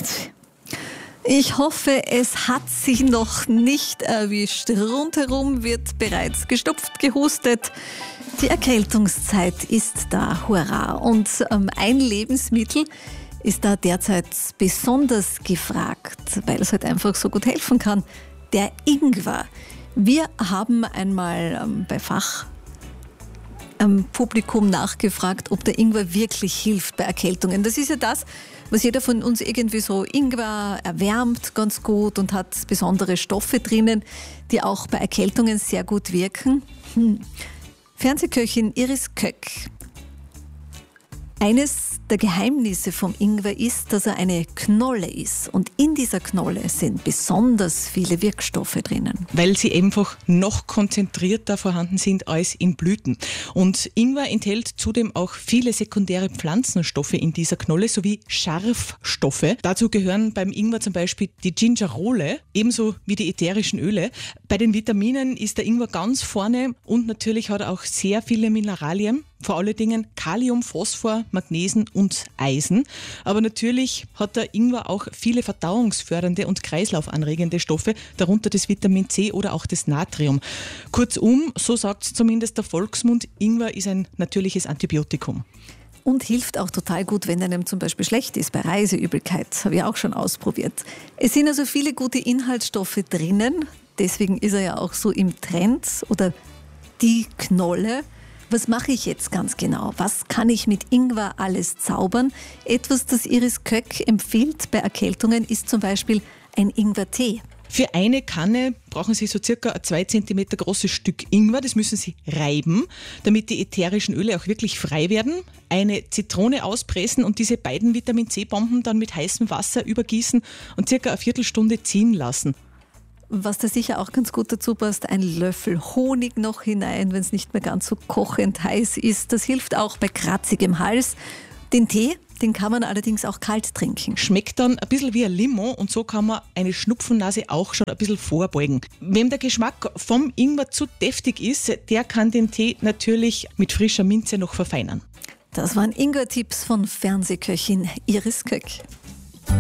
Gott. Ich hoffe, es hat sich noch nicht erwischt. Rundherum wird bereits gestopft, gehustet. Die Erkältungszeit ist da, hurra. Und ein Lebensmittel ist da derzeit besonders gefragt, weil es halt einfach so gut helfen kann. Der Ingwer. Wir haben einmal bei Fachpublikum nachgefragt, ob der Ingwer wirklich hilft bei Erkältungen. Das ist ja das, was jeder von uns irgendwie so, Ingwer erwärmt ganz gut und hat besondere Stoffe drinnen, die auch bei Erkältungen sehr gut wirken. Fernsehköchin Iris Köck. Eines der Geheimnisse vom Ingwer ist, dass er eine Knolle ist. Und in dieser Knolle sind besonders viele Wirkstoffe drinnen. Weil sie einfach noch konzentrierter vorhanden sind als in Blüten. Und Ingwer enthält zudem auch viele sekundäre Pflanzenstoffe in dieser Knolle sowie Scharfstoffe. Dazu gehören beim Ingwer zum Beispiel die Gingerole, ebenso wie die ätherischen Öle. Bei den Vitaminen ist der Ingwer ganz vorne und natürlich hat er auch sehr viele Mineralien. Vor allen Dingen Kalium, Phosphor, Magnesen und Eisen. Aber natürlich hat der Ingwer auch viele verdauungsfördernde und kreislaufanregende Stoffe, darunter das Vitamin C oder auch das Natrium. Kurzum, so sagt zumindest der Volksmund, Ingwer ist ein natürliches Antibiotikum. Und hilft auch total gut, wenn einem zum Beispiel schlecht ist, bei Reiseübelkeit. Habe ich auch schon ausprobiert. Es sind also viele gute Inhaltsstoffe drinnen. Deswegen ist er ja auch so im Trend. Oder die Knolle. Was mache ich jetzt ganz genau? Was kann ich mit Ingwer alles zaubern? Etwas, das Iris Köck empfiehlt bei Erkältungen, ist zum Beispiel ein Ingwertee. Für eine Kanne brauchen Sie so circa ein 2 cm großes Stück Ingwer. Das müssen Sie reiben, damit die ätherischen Öle auch wirklich frei werden. Eine Zitrone auspressen und diese beiden Vitamin C-Bomben dann mit heißem Wasser übergießen und circa eine Viertelstunde ziehen lassen. Was da sicher auch ganz gut dazu passt, ein Löffel Honig noch hinein, wenn es nicht mehr ganz so kochend heiß ist. Das hilft auch bei kratzigem Hals. Den Tee, den kann man allerdings auch kalt trinken. Schmeckt dann ein bisschen wie ein Limo und so kann man eine Schnupfennase auch schon ein bisschen vorbeugen. Wem der Geschmack vom Ingwer zu deftig ist, der kann den Tee natürlich mit frischer Minze noch verfeinern. Das waren Ingwer-Tipps von Fernsehköchin Iris Köck.